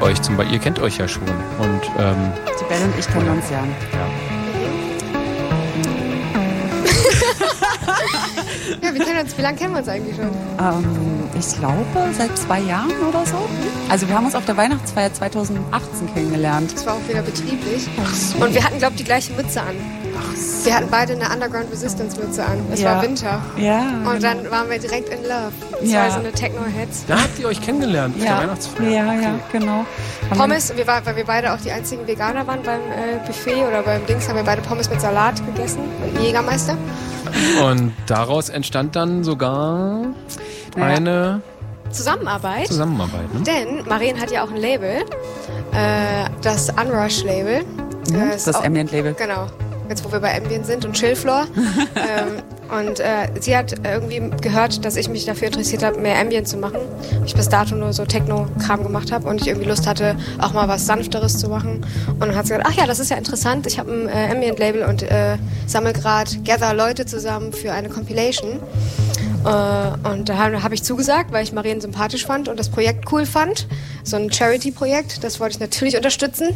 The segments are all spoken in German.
euch zum Beispiel? Ihr kennt euch ja schon. Und, die Ben und ich kennen uns ja. Ja, wie lange kennen wir uns eigentlich schon? Ich glaube, seit 2 Jahren oder so. Also wir haben uns auf der Weihnachtsfeier 2018 kennengelernt. Das war auch wieder betrieblich. Und wir hatten, glaube ich, die gleiche Mütze an. Wir hatten beide eine Underground Resistance Mütze an. Es war Winter. Ja. Und dann waren wir direkt in Love. Das war so eine Techno-Hits. Da habt ihr euch kennengelernt auf der Weihnachtsfeier. Ja, genau. Pommes, weil wir beide auch die einzigen Veganer waren beim Buffet oder beim Dings, haben wir beide Pommes mit Salat gegessen. Und Jägermeister. Und daraus entstand dann sogar eine Zusammenarbeit. Ne? Denn Maren hat ja auch ein Label, das Unrush-Label. Das Ambient-Label. Genau. Jetzt, wo wir bei Ambient sind und Chillfloor. Und sie hat irgendwie gehört, dass ich mich dafür interessiert habe, mehr Ambient zu machen. Ich bis dato nur so Techno-Kram gemacht habe und ich irgendwie Lust hatte, auch mal was Sanfteres zu machen. Und dann hat sie gesagt, ach ja, das ist ja interessant. Ich habe ein Ambient-Label und sammle gerade Leute zusammen für eine Compilation. Und da habe ich zugesagt, weil ich Maren sympathisch fand und das Projekt cool fand. So ein Charity-Projekt, das wollte ich natürlich unterstützen.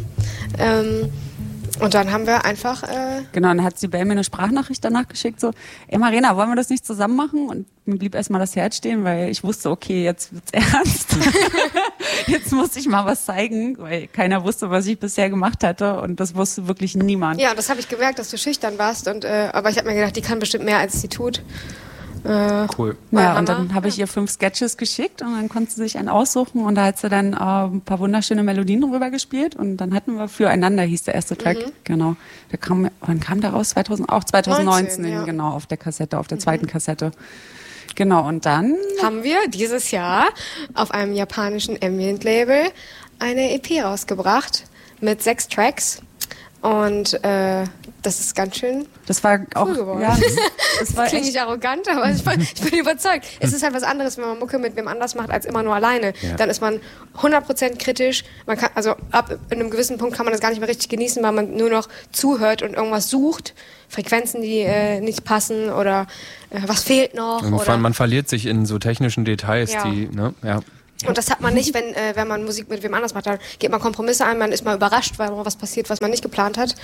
Und dann haben wir einfach... Genau, dann hat sie bei mir eine Sprachnachricht danach geschickt, so, ey Marina, wollen wir das nicht zusammen machen? Und mir blieb erstmal das Herz stehen, weil ich wusste, okay, jetzt wird's ernst. Jetzt muss ich mal was zeigen, weil keiner wusste, was ich bisher gemacht hatte und das wusste wirklich niemand. Ja, und das habe ich gemerkt, dass du schüchtern warst. Aber ich habe mir gedacht, die kann bestimmt mehr, als sie tut. Cool. Ja, und dann habe ich ihr 5 Sketches geschickt und dann konnte sie sich einen aussuchen und da hat sie dann ein paar wunderschöne Melodien drüber gespielt und dann hatten wir Füreinander, hieß der erste Track. Genau. Wann kam der raus? 2019, ja. Genau, auf der Kassette, auf der zweiten Kassette. Genau, und dann haben wir dieses Jahr auf einem japanischen Ambient-Label eine EP rausgebracht mit 6 Tracks. Und das ist ganz schön das war auch cool geworden. Ja, das war klingt nicht arrogant, aber ich bin überzeugt. Es ist halt was anderes, wenn man Mucke mit wem anders macht, als immer nur alleine. Ja. Dann ist man 100% kritisch. Man kann, also ab einem gewissen Punkt kann man das gar nicht mehr richtig genießen, weil man nur noch zuhört und irgendwas sucht. Frequenzen, die nicht passen oder was fehlt noch. Oder Man verliert sich in so technischen Details, die, ne, ja. Und das hat man nicht, wenn man Musik mit wem anders macht. Dann geht man Kompromisse ein, man ist mal überrascht, weil was passiert, was man nicht geplant hat.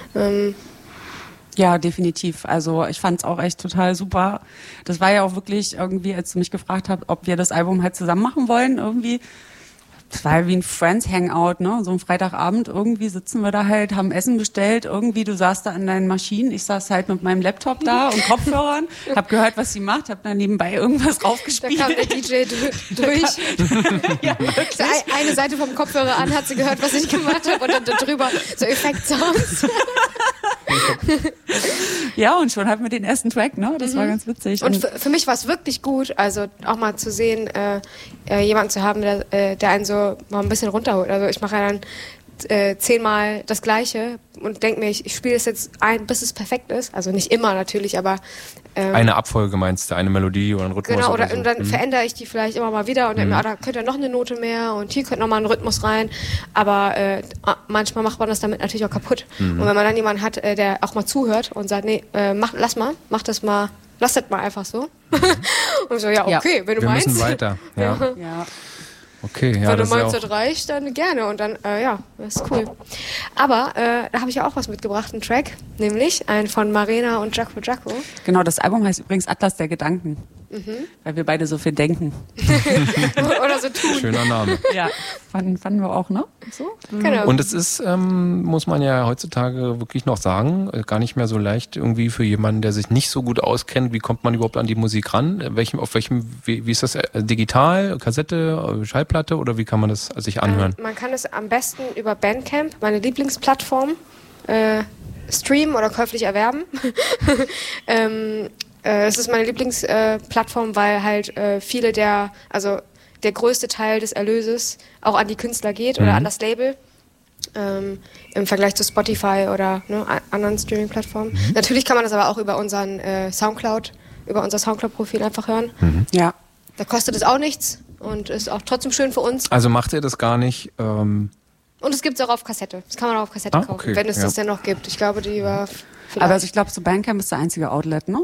Ja, definitiv. Also ich fand es auch echt total super. Das war ja auch wirklich irgendwie, als du mich gefragt hast, ob wir das Album halt zusammen machen wollen, irgendwie. Das war ja wie ein Friends-Hangout, ne? So ein Freitagabend, irgendwie sitzen wir da halt, haben Essen bestellt, irgendwie, du saßt da an deinen Maschinen, ich saß halt mit meinem Laptop da und Kopfhörern, hab gehört, was sie macht, hab dann nebenbei irgendwas raufgespielt. Da kam der DJ durch. Ja, wirklich. Eine Seite vom Kopfhörer an, hat sie gehört, was ich gemacht habe und dann darüber so Effekt-Sounds. Ja, und schon hatten wir den ersten Track, ne? Das war ganz witzig. Und für mich war es wirklich gut, also auch mal zu sehen, jemanden zu haben, der einen so mal ein bisschen runterholt. Also ich mache ja dann 10-mal das Gleiche und denke mir, ich spiele es jetzt ein, bis es perfekt ist. Also nicht immer natürlich, aber... eine Abfolge meinst du, eine Melodie oder ein Rhythmus? Genau, oder so. Und dann verändere ich die vielleicht immer mal wieder und denke mir, da könnte ja noch eine Note mehr und hier könnte noch mal ein Rhythmus rein. Aber manchmal macht man das damit natürlich auch kaputt. Und wenn man dann jemanden hat, der auch mal zuhört und sagt, nee, lass das mal einfach so. Und so, ja, okay, wenn du Wir meinst. müssen weiter, ja. ja. Okay, ja, Wenn du das ist ja meinst, auch... das reicht, dann gerne. Und dann, das ist cool. Aber da habe ich ja auch was mitgebracht, einen Track. Nämlich einen von Marina und Jaco Jaco. Genau, das Album heißt übrigens Atlas der Gedanken. Weil wir beide so viel denken. Oder so tun. Schöner Name. Ja, fanden wir auch, ne? So? Genau. Und es ist, muss man ja heutzutage wirklich noch sagen, gar nicht mehr so leicht irgendwie für jemanden, der sich nicht so gut auskennt. Wie kommt man überhaupt an die Musik ran? Wie ist das? Digital, Kassette, Schallplatte oder wie kann man das sich anhören? Man kann es am besten über Bandcamp, meine Lieblingsplattform, streamen oder käuflich erwerben. Es ist meine Lieblingsplattform, weil halt der größte Teil des Erlöses auch an die Künstler geht oder an das Label. Im Vergleich zu Spotify oder anderen Streaming-Plattformen. Natürlich kann man das aber auch über unseren unser Soundcloud-Profil einfach hören. Ja. Da kostet es auch nichts und ist auch trotzdem schön für uns. Also macht ihr das gar nicht? Und es gibt es auch auf Kassette. Das kann man auch auf Kassette kaufen, okay, wenn es das denn noch gibt. Ich glaube, die war vielleicht... Aber also ich glaube, so Bandcamp ist der einzige Outlet, ne?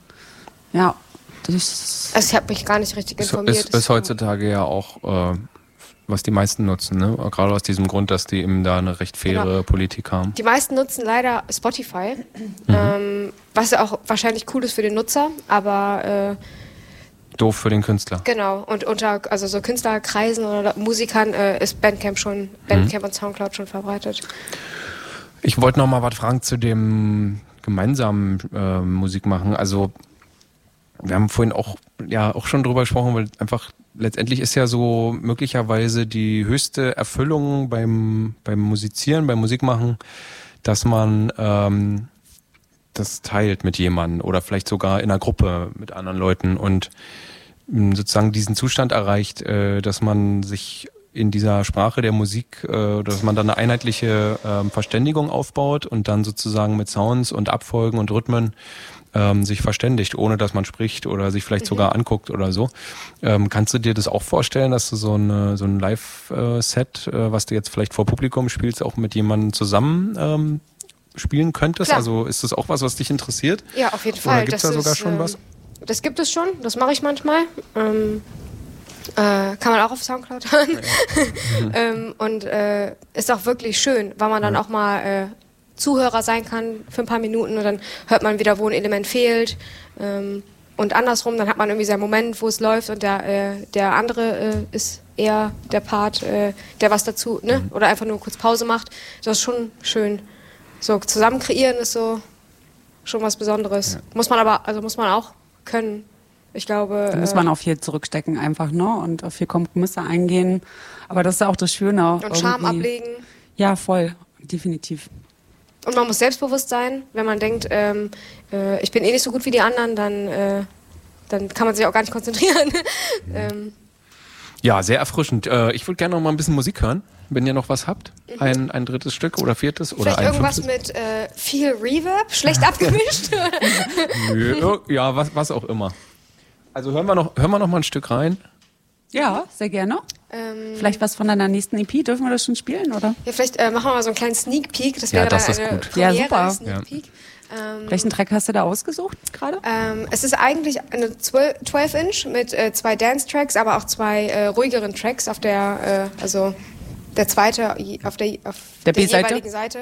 Ja. Also ich habe mich gar nicht richtig informiert. Ist heutzutage ja auch was die meisten nutzen, ne? Gerade aus diesem Grund, dass die eben da eine recht faire Politik haben. Die meisten nutzen leider Spotify, was ja auch wahrscheinlich cool ist für den Nutzer, aber doof für den Künstler. genau. Und unter also so Künstlerkreisen oder Musikern ist Bandcamp und Soundcloud schon verbreitet. Ich wollte noch mal was fragen zu dem gemeinsamen Musik machen. Also wir haben vorhin auch schon drüber gesprochen, weil einfach letztendlich ist ja so möglicherweise die höchste Erfüllung beim Musizieren, beim Musikmachen, dass man das teilt mit jemandem oder vielleicht sogar in einer Gruppe mit anderen Leuten und sozusagen diesen Zustand erreicht, dass man sich in dieser Sprache der Musik, dass man dann eine einheitliche Verständigung aufbaut und dann sozusagen mit Sounds und Abfolgen und Rhythmen sich verständigt, ohne dass man spricht oder sich vielleicht sogar anguckt oder so. Kannst du dir das auch vorstellen, dass du so ein Live-Set, was du jetzt vielleicht vor Publikum spielst, auch mit jemandem zusammen spielen könntest? Klar. Also ist das auch was dich interessiert? Ja, auf jeden Fall. Oder gibt es da sogar schon was? Das gibt es schon, das mache ich manchmal. Kann man auch auf Soundcloud hören. Und ist auch wirklich schön, weil man dann auch mal Zuhörer sein kann für ein paar Minuten und dann hört man wieder, wo ein Element fehlt. Und andersrum, dann hat man irgendwie seinen Moment, wo es läuft und der andere ist eher der Part, der was dazu, ne? Oder einfach nur kurz Pause macht. Das ist schon schön. So zusammen kreieren ist so schon was Besonderes. Ja. Muss man auch können. Ich glaube. Da muss man auch viel zurückstecken einfach, ne? Und auf viel Kompromisse eingehen. Aber das ist auch das Schöne. Und Charme ablegen. Ja, voll. Definitiv. Und man muss selbstbewusst sein. Wenn man denkt, ich bin eh nicht so gut wie die anderen, dann kann man sich auch gar nicht konzentrieren. Ja, sehr erfrischend. Ich würde gerne noch mal ein bisschen Musik hören, wenn ihr noch was habt. Ein drittes Stück oder viertes oder vielleicht ein irgendwas fünftes. mit viel Reverb, schlecht abgemischt. Nö, ja, was auch immer. Also hören wir noch mal ein Stück rein. Ja, sehr gerne. Vielleicht was von deiner nächsten EP, dürfen wir das schon spielen, oder? Ja, vielleicht machen wir mal so einen kleinen Sneak Peek. Das wäre das dann ist eine gut. Premiere, Ja, super. Sneak Peek. Welchen Track hast du da ausgesucht gerade? Es ist eigentlich eine 12-Inch mit 2 Dance-Tracks, aber auch 2 ruhigeren Tracks auf der, also der zweite auf der jeweiligen Seite.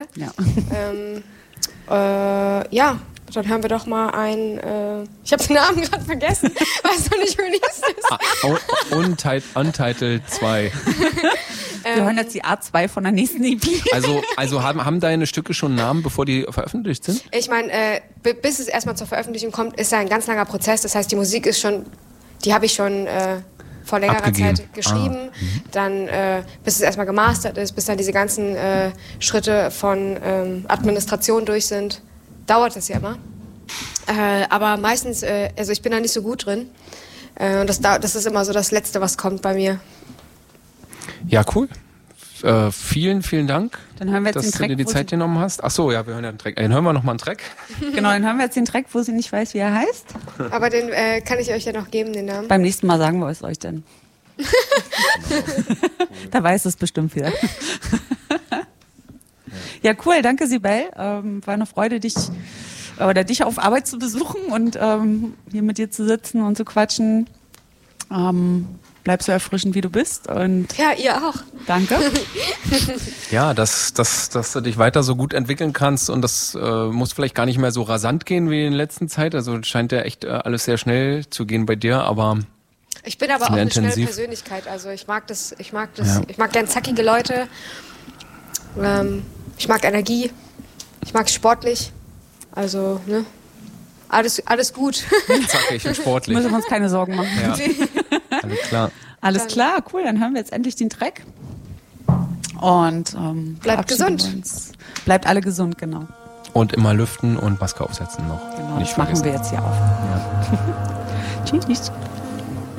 Ja. Ja, dann hören wir doch mal ein, ich habe den Namen gerade vergessen, weiß noch nicht, released ist. Untitled 2. Wir hören jetzt die A2 von der nächsten EP. Also haben deine Stücke schon einen Namen, bevor die veröffentlicht sind? Ich meine, bis es erstmal zur Veröffentlichung kommt, ist ja ein ganz langer Prozess. Das heißt, die Musik ist schon, die habe ich schon vor längerer Zeit geschrieben. Dann, bis es erstmal gemastert ist, bis dann diese ganzen Schritte von Administration durch sind, dauert das ja immer. Aber meistens, also ich bin da nicht so gut drin. Das ist immer so das Letzte, was kommt bei mir. Ja, cool. Vielen, vielen Dank, Dann hören wir jetzt dass den du Track, dir die Zeit genommen hast. Ach so, ja, wir hören ja einen Track. Dann hören wir noch mal einen Track. Genau, dann hören wir jetzt den Track, wo sie nicht weiß, wie er heißt. Aber den kann ich euch ja noch geben, den Namen. Beim nächsten Mal sagen wir es euch dann. Da weiß es bestimmt wieder. Ja, cool, danke Sibel. War eine Freude, dich auf Arbeit zu besuchen und hier mit dir zu sitzen und zu quatschen. Bleib so erfrischend, wie du bist. Und Ja, ihr auch. danke. Ja, dass du dich weiter so gut entwickeln kannst und das muss vielleicht gar nicht mehr so rasant gehen wie in letzter Zeit. Also scheint ja echt alles sehr schnell zu gehen bei dir, aber Ich bin aber auch eine schnelle intensiv. Persönlichkeit. Also ich mag gern zackige Leute. Ich mag Energie. Ich mag sportlich. Also, ne? Alles gut. zackig und sportlich. Müssen wir uns keine Sorgen machen. Ja, alles klar. Alles klar, cool. Dann hören wir jetzt endlich den Track. Und Bleibt verabschieden gesund. wir uns. Bleibt alle gesund, genau. Und immer lüften und Maske aufsetzen noch. Genau, Nicht das machen vergessen. wir jetzt hier auf. Ja. Tschüss.